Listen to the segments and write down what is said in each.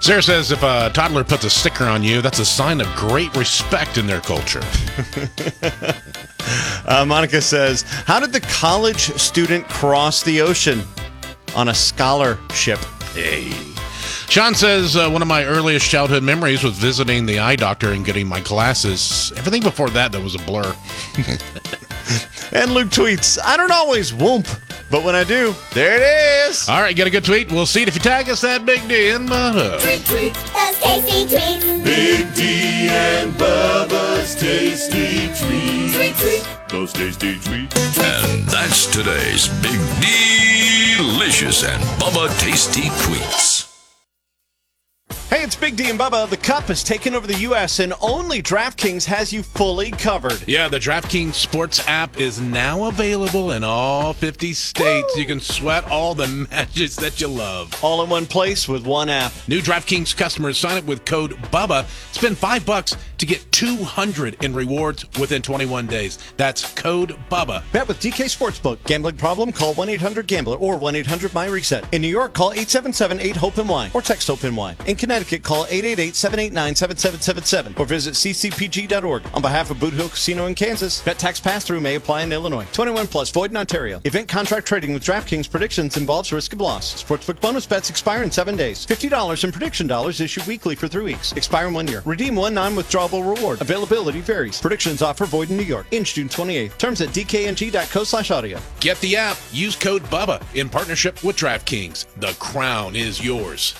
Sarah says if a toddler puts a sticker on you, that's a sign of great respect in their culture. Monica says, how did the college student cross the ocean? On a scholarship. Hey. Sean says, one of my earliest childhood memories was visiting the eye doctor and getting my glasses. Everything before that was a blur. And Luke tweets, I don't always whoomp, but when I do, there it is. All right, get a good tweet. We'll see it if you tag us at Big D and Bubba. Tweet, tweet, those tasty tweets. Big D and Bubba's tasty tweets. Tweet, tweet. Those tasty tweets. And that's today's Big Delicious and Bubba Tasty Tweets. Hey, it's Big D and Bubba. The Cup has taken over the U.S. and only DraftKings has you fully covered. Yeah, the DraftKings Sports app is now available in all 50 states. Woo! You can sweat all the matches that you love. All in one place with one app. New DraftKings customers sign up with code BUBBA. Spend $5 to get $200 in rewards within 21 days. That's code BUBBA. Bet with DK Sportsbook. Gambling problem? Call 1-800-GAMBLER or 1-800-MY-RESET. In New York, call 877-8-HOPE-NY or text HOPE-NY. In Connecticut, call 888-789-7777 or visit ccpg.org. On behalf of Boot Hill Casino in Kansas, bet tax pass-through may apply in Illinois. 21 plus, void in Ontario. Event contract trading with DraftKings predictions involves risk of loss. Sportsbook bonus bets expire in 7 days. $50 in prediction dollars issued weekly for 3 weeks. Expire in 1 year. Redeem one non-withdrawable reward. Availability varies. Predictions offer void in New York. In June 28th. Terms at dkng.co/audio. Get the app. Use code BUBBA in partnership with DraftKings. The crown is yours.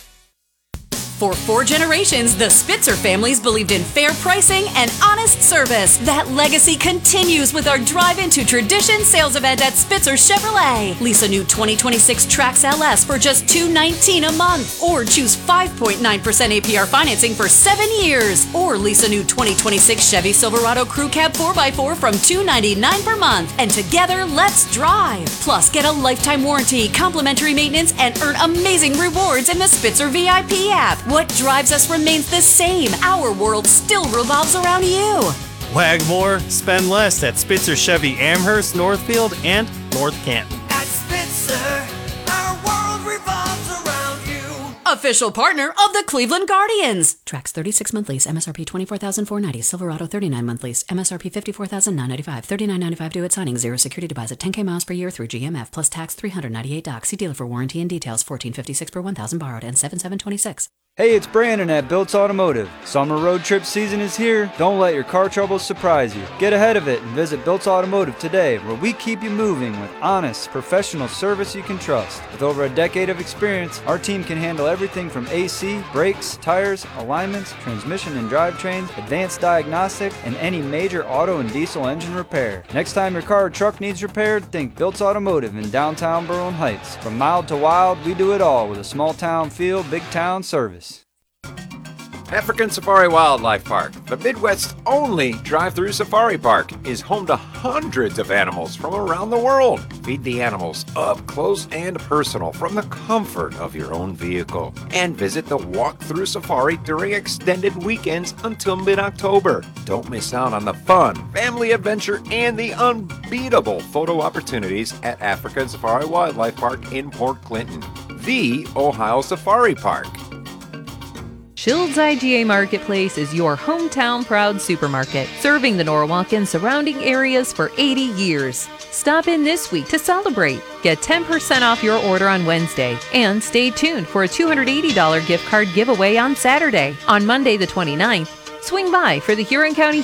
For 4 generations, the Spitzer families believed in fair pricing and honest service. That legacy continues with our Drive Into Tradition sales event at Spitzer Chevrolet. Lease a new 2026 Trax LS for just $219 a month. Or choose 5.9% APR financing for 7 years. Or lease a new 2026 Chevy Silverado Crew Cab 4x4 from $299 per month. And together, let's drive. Plus, get a lifetime warranty, complimentary maintenance, and earn amazing rewards in the Spitzer VIP app. What drives us remains the same. Our world still revolves around you. Wag more, spend less at Spitzer Chevy Amherst, Northfield, and North Canton. At Spitzer, our world revolves around you. Official partner of the Cleveland Guardians. Trax 36-month lease, MSRP $24,490. Silverado 39-month lease, MSRP $54,995. $39.95 due at signing. 0 security deposit. 10K miles per year through GMF plus tax. $398. See dealer for warranty and details. $14.56 per 1,000 borrowed and $7,726. Hey, it's Brandon at Built Automotive. Summer road trip season is here. Don't let your car troubles surprise you. Get ahead of it and visit Built Automotive today, where we keep you moving with honest, professional service you can trust. With over a decade of experience, our team can handle everything from AC, brakes, tires, alignments, transmission and drivetrains, advanced diagnostic, and any major auto and diesel engine repair. Next time your car or truck needs repaired, think Built Automotive in downtown Berlin Heights. From mild to wild, we do it all with a small town feel, big town service. African Safari Wildlife Park, the Midwest's only drive-through safari park, is home to hundreds of animals from around the world. Feed the animals up close and personal from the comfort of your own vehicle. And visit the walk-through safari during extended weekends until mid-October. Don't miss out on the fun, family adventure, and the unbeatable photo opportunities at African Safari Wildlife Park in Port Clinton, the Ohio Safari Park. Schild's IGA Marketplace is your hometown proud supermarket, serving the Norwalk and surrounding areas for 80 years. Stop in this week to celebrate. Get 10% off your order on Wednesday. And stay tuned for a $280 gift card giveaway on Saturday. On Monday the 29th, swing by for the Huron County